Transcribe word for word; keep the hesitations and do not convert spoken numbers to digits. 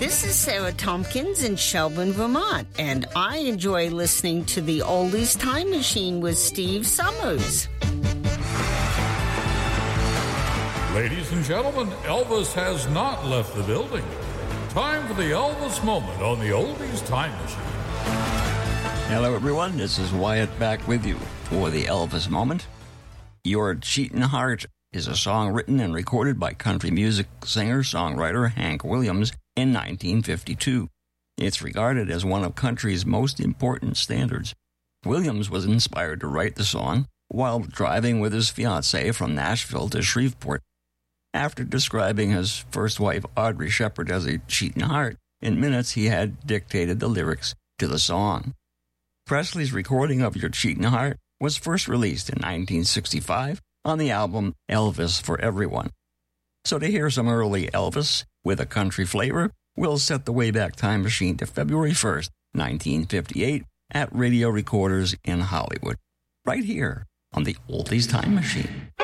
This is Sarah Tompkins in Shelburne, Vermont, and I enjoy listening to the Oldies Time Machine with Steve Summers. Ladies and gentlemen, Elvis has not left the building. Time for the Elvis moment on the Oldies Time Machine. Hello, everyone. This is Wyatt back with you for the Elvis moment. Your Cheatin' Heart is a song written and recorded by country music singer-songwriter Hank Williams in nineteen fifty-two. It's regarded as one of country's most important standards. Williams was inspired to write the song while driving with his fiancée from Nashville to Shreveport. After describing his first wife, Audrey Shepard, as a cheatin' heart, in minutes he had dictated the lyrics to the song. Presley's recording of Your Cheatin' Heart was first released in nineteen sixty-five on the album Elvis for Everyone. So to hear some early Elvis with a country flavor, we'll set the Wayback Time Machine to February first, nineteen fifty-eight, at Radio Recorders in Hollywood, right here on the Oldies Time Machine.